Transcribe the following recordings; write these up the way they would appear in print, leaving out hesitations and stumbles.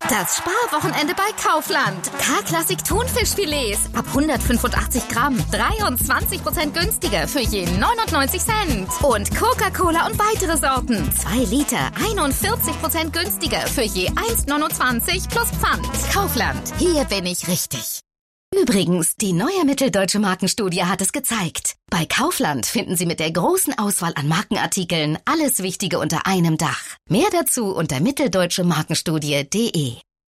Das Sparwochenende bei Kaufland. K-Klassik Thunfischfilets ab 185 Gramm. 23% günstiger für je 99 Cent. Und Coca-Cola und weitere Sorten. 2 Liter, 41% günstiger für je 1,29 plus Pfand. Kaufland, hier bin ich richtig. Übrigens, die neue Mitteldeutsche Markenstudie hat es gezeigt. Bei Kaufland finden Sie mit der großen Auswahl an Markenartikeln alles Wichtige unter einem Dach. Mehr dazu unter mitteldeutschemarkenstudie.de.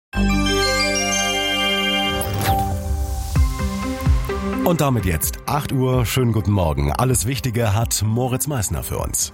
Und damit jetzt 8 Uhr. Schönen guten Morgen. Alles Wichtige hat Moritz Meissner für uns.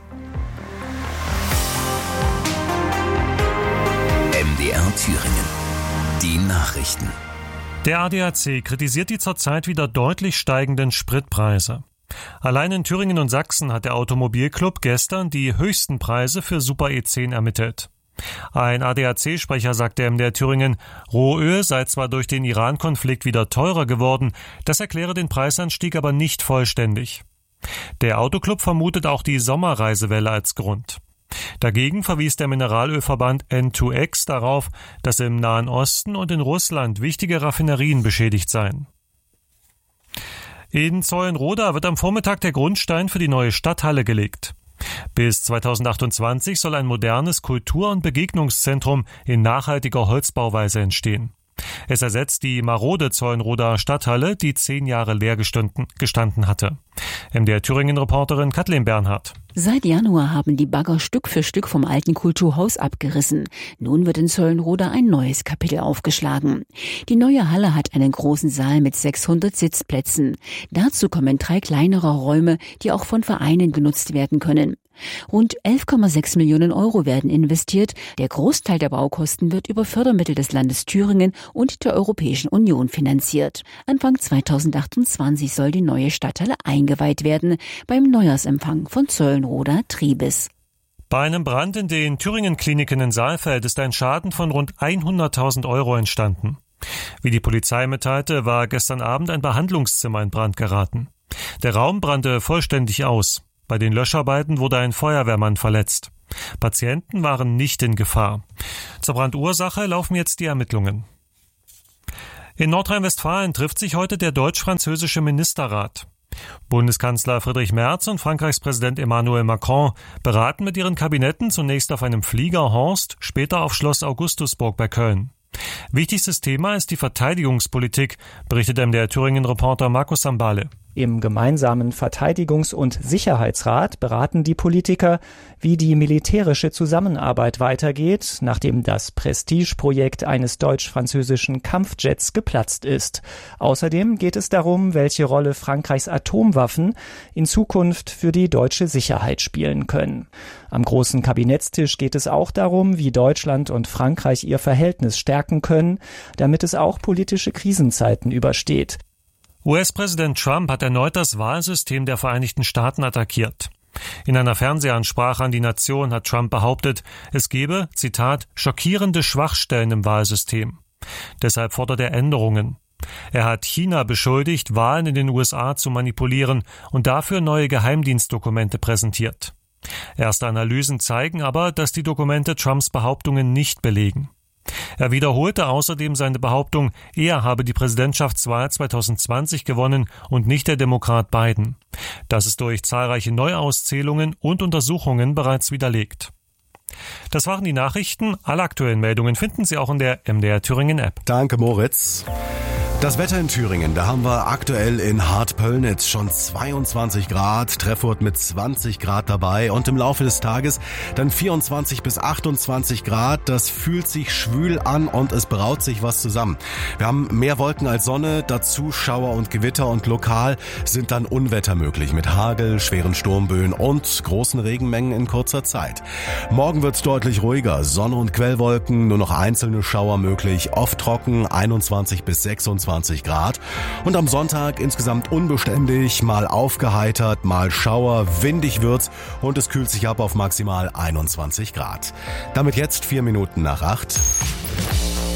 MDR Thüringen. Die Nachrichten. Der ADAC kritisiert die zurzeit wieder deutlich steigenden Spritpreise. Allein in Thüringen und Sachsen hat der Automobilclub gestern die höchsten Preise für Super E10 ermittelt. Ein ADAC-Sprecher sagte MDR Thüringen, Rohöl sei zwar durch den Iran-Konflikt wieder teurer geworden, das erkläre den Preisanstieg aber nicht vollständig. Der Autoclub vermutet auch die Sommerreisewelle als Grund. Dagegen verwies der Mineralölverband N2X darauf, dass im Nahen Osten und in Russland wichtige Raffinerien beschädigt seien. In Zeulenroda wird am Vormittag der Grundstein für die neue Stadthalle gelegt. Bis 2028 soll ein modernes Kultur- und Begegnungszentrum in nachhaltiger Holzbauweise entstehen. Es ersetzt die marode Zeulenroder Stadthalle, die 10 Jahre leer gestanden hatte. MDR Thüringen-Reporterin Kathleen Bernhardt. Seit Januar haben die Bagger Stück für Stück vom alten Kulturhaus abgerissen. Nun wird in Zeulenroda ein neues Kapitel aufgeschlagen. Die neue Halle hat einen großen Saal mit 600 Sitzplätzen. Dazu kommen 3 kleinere Räume, die auch von Vereinen genutzt werden können. Rund 11,6 Millionen Euro werden investiert. Der Großteil der Baukosten wird über Fördermittel des Landes Thüringen und der Europäischen Union finanziert. Anfang 2028 soll die neue Stadthalle eingeweiht werden beim Neujahrsempfang von Zeulenroda Triebes. Bei einem Brand in den Thüringen-Kliniken in Saalfeld ist ein Schaden von rund 100.000 Euro entstanden. Wie die Polizei mitteilte, war gestern Abend ein Behandlungszimmer in Brand geraten. Der Raum brannte vollständig aus. Bei den Löscharbeiten wurde ein Feuerwehrmann verletzt. Patienten waren nicht in Gefahr. Zur Brandursache laufen jetzt die Ermittlungen. In Nordrhein-Westfalen trifft sich heute der deutsch-französische Ministerrat. Bundeskanzler Friedrich Merz und Frankreichs Präsident Emmanuel Macron beraten mit ihren Kabinetten zunächst auf einem Flieger Horst, später auf Schloss Augustusburg bei Köln. Wichtigstes Thema ist die Verteidigungspolitik, berichtet MDR Thüringen-Reporter Markus Sambale. Im gemeinsamen Verteidigungs- und Sicherheitsrat beraten die Politiker, wie die militärische Zusammenarbeit weitergeht, nachdem das Prestigeprojekt eines deutsch-französischen Kampfjets geplatzt ist. Außerdem geht es darum, welche Rolle Frankreichs Atomwaffen in Zukunft für die deutsche Sicherheit spielen können. Am großen Kabinettstisch geht es auch darum, wie Deutschland und Frankreich ihr Verhältnis stärken können, damit es auch politische Krisenzeiten übersteht. US-Präsident Trump hat erneut das Wahlsystem der Vereinigten Staaten attackiert. In einer Fernsehansprache an die Nation hat Trump behauptet, es gebe, Zitat, schockierende Schwachstellen im Wahlsystem. Deshalb fordert er Änderungen. Er hat China beschuldigt, Wahlen in den USA zu manipulieren und dafür neue Geheimdienstdokumente präsentiert. Erste Analysen zeigen aber, dass die Dokumente Trumps Behauptungen nicht belegen. Er wiederholte außerdem seine Behauptung, er habe die Präsidentschaftswahl 2020 gewonnen und nicht der Demokrat Biden. Das ist durch zahlreiche Neuauszählungen und Untersuchungen bereits widerlegt. Das waren die Nachrichten. Alle aktuellen Meldungen finden Sie auch in der MDR Thüringen App. Danke, Moritz. Das Wetter in Thüringen, da haben wir aktuell in Hartpöllnitz schon 22 Grad, Treffurt mit 20 Grad dabei und im Laufe des Tages dann 24 bis 28 Grad. Das fühlt sich schwül an und es braut sich was zusammen. Wir haben mehr Wolken als Sonne, dazu Schauer und Gewitter und lokal sind dann Unwetter möglich mit Hagel, schweren Sturmböen und großen Regenmengen in kurzer Zeit. Morgen wird's deutlich ruhiger, Sonne und Quellwolken, nur noch einzelne Schauer möglich, oft trocken, 21 bis 26 Grad. Und am Sonntag insgesamt unbeständig, mal aufgeheitert, mal Schauer, windig wird's und es kühlt sich ab auf maximal 21 Grad. Damit jetzt 4 Minuten nach 8.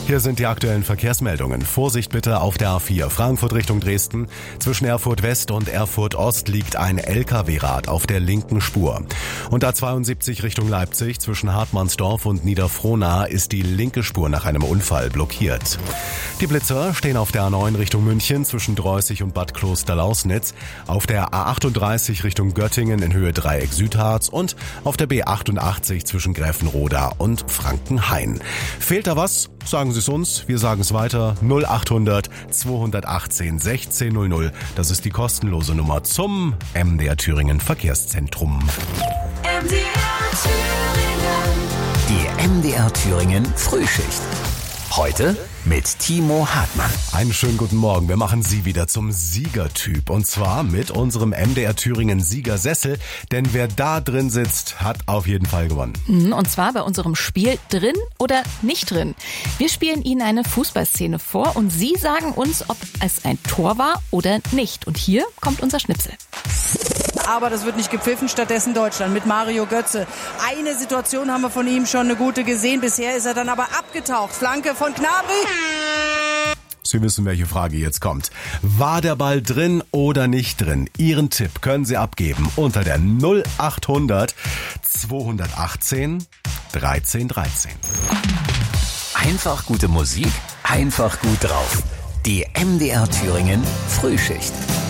Hier sind die aktuellen Verkehrsmeldungen. Vorsicht bitte auf der A4 Frankfurt Richtung Dresden. Zwischen Erfurt West und Erfurt Ost liegt ein LKW-Rad auf der linken Spur. Und A72 Richtung Leipzig zwischen Hartmannsdorf und Niederfrohnau ist die linke Spur nach einem Unfall blockiert. Die Blitzer stehen auf der A9 Richtung München zwischen Dreußig und Bad Klosterlausnitz, auf der A38 Richtung Göttingen in Höhe Dreieck Südharz und auf der B88 zwischen Gräfenroda und Frankenhain. Fehlt da was? Sagen Sie es uns, wir sagen es weiter. 0800 218 1600. Das ist die kostenlose Nummer zum MDR Thüringen Verkehrszentrum. MDR Thüringen. Die MDR Thüringen Frühschicht. Heute mit Timo Hartmann. Einen schönen guten Morgen. Wir machen Sie wieder zum Siegertyp. Und zwar mit unserem MDR Thüringen Siegersessel. Denn wer da drin sitzt, hat auf jeden Fall gewonnen. Und zwar bei unserem Spiel Drin oder nicht drin. Wir spielen Ihnen eine Fußballszene vor und Sie sagen uns, ob es ein Tor war oder nicht. Und hier kommt unser Schnipsel. Aber das wird nicht gepfiffen, stattdessen Deutschland mit Mario Götze. Eine Situation haben wir von ihm schon eine gute gesehen. Bisher ist er dann aber abgetaucht. Flanke von Gnabry. Sie wissen, welche Frage jetzt kommt. War der Ball drin oder nicht drin? Ihren Tipp können Sie abgeben unter der 0800 218 1313. Einfach gute Musik, einfach gut drauf. Die MDR Thüringen Frühschicht.